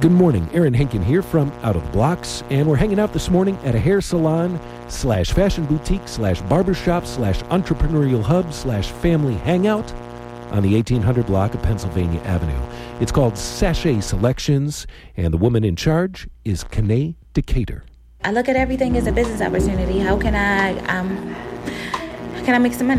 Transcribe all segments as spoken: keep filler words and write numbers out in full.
Good morning. Aaron Henkin here from Out of the Blocks, and we're hanging out this morning at a hair salon slash fashion boutique slash barbershop slash entrepreneurial hub slash family hangout on the eighteen hundred block of Pennsylvania Avenue. It's called Sachet Selections, and the woman in charge is Kanae Decatur. I look at everything as a business opportunity. How can I, um, how can I make some money?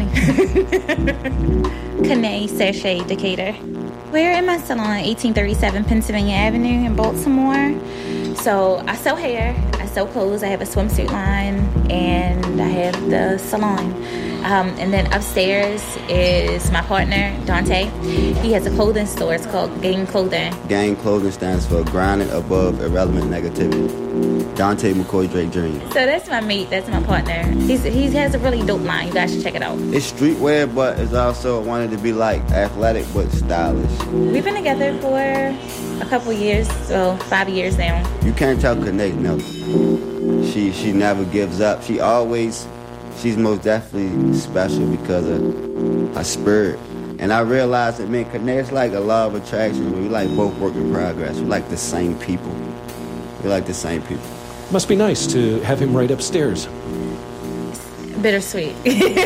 Kanae Sachet Decatur. We're in my salon, eighteen thirty-seven Pennsylvania Avenue in Baltimore. So I sell hair, I sell clothes, I have a swimsuit line, and I have the salon. Um, and then upstairs is my partner, Dante. He has a clothing store. It's called Gang Clothing. Gang Clothing stands for Grounded Above Irrelevant Negativity. Dante McCoy Drake Junior So that's my mate. That's my partner. He's, he has a really dope line. You guys should check it out. It's streetwear, but it's also wanted to be like athletic but stylish. We've been together for a couple years, so five years now. You can't tell Kanae no. She she never gives up. She always, she's most definitely special because of her spirit. And I realized that, man, Kanae is like a law of attraction. We like both work in progress. We like the same people. We like the same people. Must be nice to have him right upstairs. Bittersweet.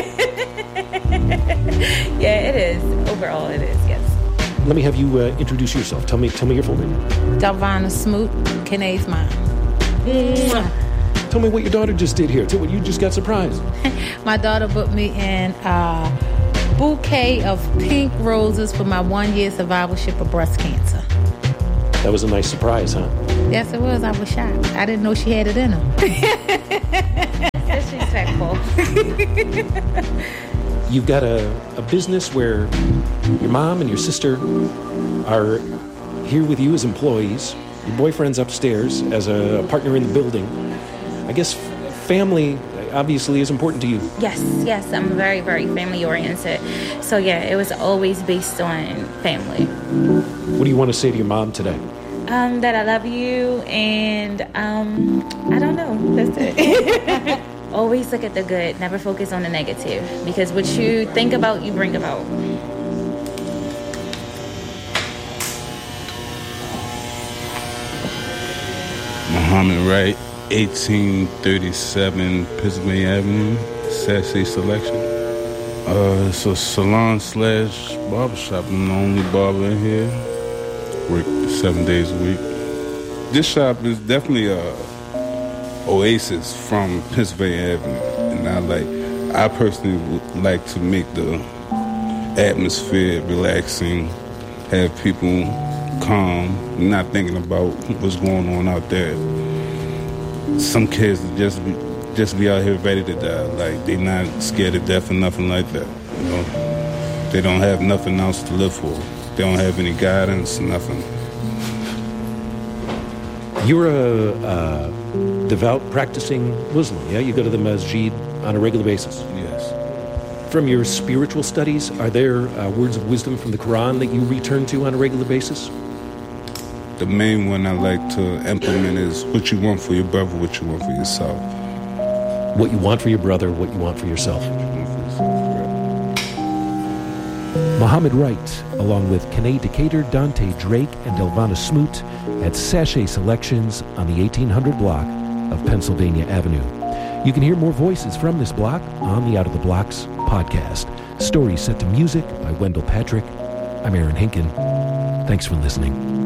Yeah, it is. Overall, it is, yes. Let me have you uh, introduce yourself. Tell me tell me your full name. Delvana Smoot, Kanae's mom. Tell me what your daughter just did here. Tell me what you just got surprised. My daughter put me in a bouquet of pink roses for my one-year survivorship of breast cancer. That was a nice surprise, huh? Yes, it was. I was shocked. I didn't know she had it in her. Disrespectful. You've got a, a business where your mom and your sister are here with you as employees. Your boyfriend's upstairs as a partner in the building. I guess family obviously is important to you. Yes, yes. I'm very, very family-oriented. So, yeah, it was always based on family. What do you want to say to your mom today? Um, that I love you, and um, I don't know. That's it. Always look at the good. Never focus on the negative. Because what you think about, you bring about. Muhammad Wright, eighteen thirty-seven Pennsylvania Avenue, Sachet Selection. Uh, it's a salon slash barbershop. I'm the only barber in here. Work seven days a week. This shop is definitely a oasis from Pennsylvania Avenue, and I like. I personally would like to make the atmosphere relaxing, have people calm, not thinking about what's going on out there. Some kids just be, just be out here ready to die, like they not scared of death or nothing like that. You know, they don't have nothing else to live for. They don't have any guidance, nothing. You're a uh, devout, practicing Muslim, yeah? You go to the masjid on a regular basis? Yes. From your spiritual studies, are there uh, words of wisdom from the Quran that you return to on a regular basis? The main one I like to implement is what you want for your brother, what you want for yourself. What you want for your brother, what you want for yourself. Muhammad Wright, along with Kanae Decatur, Dante Drake, and Delvana Smoot at Sachet Selections on the eighteen hundred block of Pennsylvania Avenue. You can hear more voices from this block on the Out of the Blocks podcast. Stories set to music by Wendell Patrick. I'm Aaron Henkin. Thanks for listening.